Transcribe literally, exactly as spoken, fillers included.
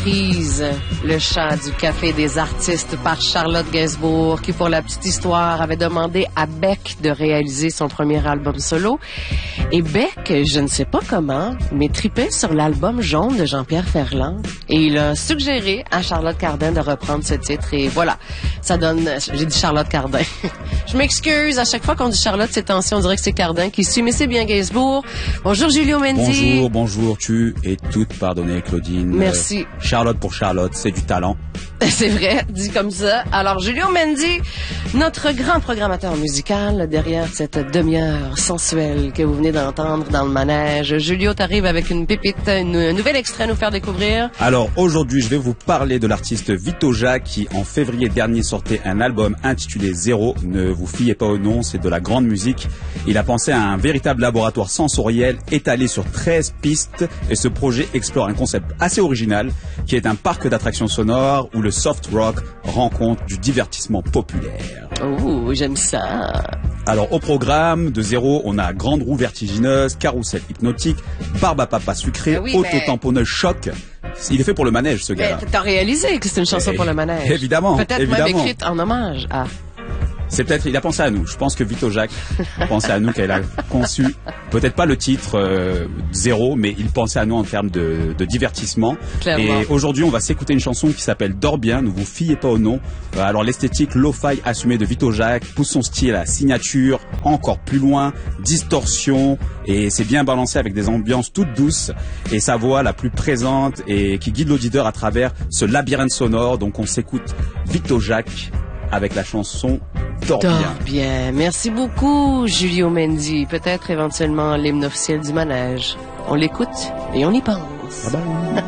reprise, Le chant du café des artistes par Charlotte Gainsbourg, qui, pour la petite histoire, avait demandé à Beck de réaliser son premier album solo. Et Beck, je ne sais pas comment, mais tripait sur l'album Jaune de Jean-Pierre Ferland. Et il a suggéré à Charlotte Cardin de reprendre ce titre. Et voilà, ça donne... J'ai dit Charlotte Cardin. Je m'excuse, à chaque fois qu'on dit Charlotte, ces temps-ci, on dirait que c'est Cardin qui suit, mais c'est bien Gainsbourg. Bonjour Julio Mendy. Bonjour, bonjour, tu es toute pardonnée, Claudine. Merci. Euh, Charlotte pour Charlotte, c'est du talent. C'est vrai, dit comme ça. Alors, Julio Mendy, notre grand programmateur musical derrière cette demi-heure sensuelle que vous venez d'entendre dans le manège. Julio, t'arrives avec une pépite, une, un nouvel extrait à nous faire découvrir. Alors, aujourd'hui, je vais vous parler de l'artiste Vito Jacques qui, en février dernier, sortait un album intitulé Zéro. Ne vous fiez pas au nom, c'est de la grande musique. Il a pensé à un véritable laboratoire sensoriel étalé sur treize pistes et ce projet explore un concept assez original qui est un parc d'attractions sonores où le soft rock rencontre du divertissement populaire. Oh, j'aime ça. Alors, au programme de Zéro, on a Grande roue vertigineuse, Carrousel hypnotique, Barbe à papa sucré, Ah oui, Auto-tamponneuse choc. Il est fait pour le manège, ce gars-là. Mais t'as réalisé que c'est une chanson Et, pour le manège. Évidemment. Peut-être évidemment. même écrite en hommage à... C'est peut-être, il a pensé à nous. Je pense que Vito Jacques pensait à nous, qu'elle a conçu, peut-être pas le titre euh, Zéro, mais il pensait à nous en termes de, de divertissement. Clairement. Et aujourd'hui, on va s'écouter une chanson qui s'appelle Dors bien, ne vous fiez pas au nom. Euh, alors l'esthétique lo-fi assumée de Vito Jacques pousse son style à la signature, encore plus loin, distorsion, et c'est bien balancé avec des ambiances toutes douces, et sa voix la plus présente et qui guide l'auditeur à travers ce labyrinthe sonore. Donc on s'écoute Vito Jacques avec la chanson Dors bien. Dors bien. Merci beaucoup, Julio Mendy. Peut-être éventuellement l'hymne officiel du manège. On l'écoute et on y pense. Bye bye.